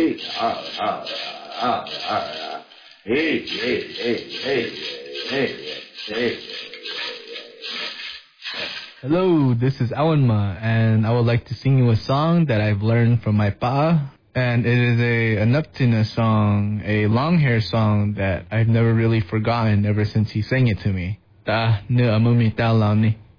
Hello, this is Awanma, and I would like to sing you a song that I've learned from my pa. And it is a Naptina song, a long hair song that I've never really forgotten ever since he sang it to me. Ta ne amumi ta lam ni.